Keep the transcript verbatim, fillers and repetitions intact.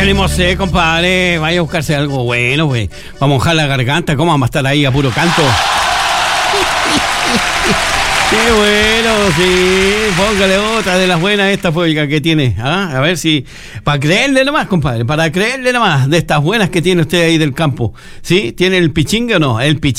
tenemos sed, compadre. Vaya a buscarse algo bueno, güey. Vamos a mojar la garganta. ¿Cómo vamos a estar ahí a puro canto? Qué bueno, sí. Póngale otra de las buenas esta poética que tiene. ¿Ah? A ver si... Para creerle nomás, compadre. Para creerle nomás de estas buenas que tiene usted ahí del campo. ¿Sí? ¿Tiene el pichingue o no? El pichingue.